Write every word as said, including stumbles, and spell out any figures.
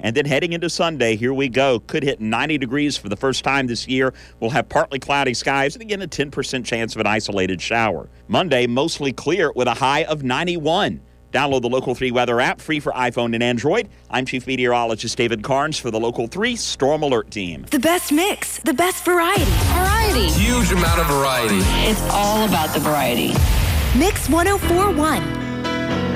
And then heading into Sunday, here we go. Could hit ninety degrees for the first time this year. We'll have partly cloudy skies and again a ten percent chance of an isolated shower. Monday, mostly clear with a high of ninety-one. Download the Local three weather app, free for iPhone and Android. I'm Chief Meteorologist David Carnes for the Local three Storm Alert Team. The best mix, the best variety. Variety. Huge amount of variety. It's all about the variety. Mix one oh four point one.